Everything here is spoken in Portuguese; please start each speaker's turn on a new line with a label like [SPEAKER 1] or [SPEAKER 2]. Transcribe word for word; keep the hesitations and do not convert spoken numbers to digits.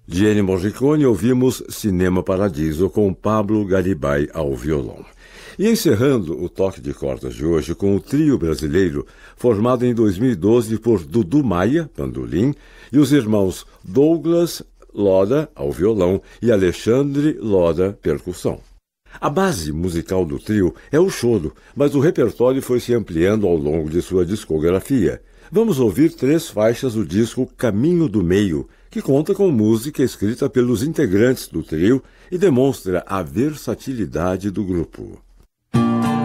[SPEAKER 1] De Ennio Morricone ouvimos Cinema Paradiso com Pablo Garibay ao violão. E encerrando o toque de cordas de hoje com o trio brasileiro formado em dois mil e doze por Dudu Maia, bandolim, e os irmãos Douglas Loda ao violão e Alexandre Loda, percussão. A base musical do trio é o choro, mas o repertório foi se ampliando ao longo de sua discografia. Vamos ouvir três faixas do disco Caminho do Meio, que conta com música escrita pelos integrantes do trio e demonstra a versatilidade do grupo.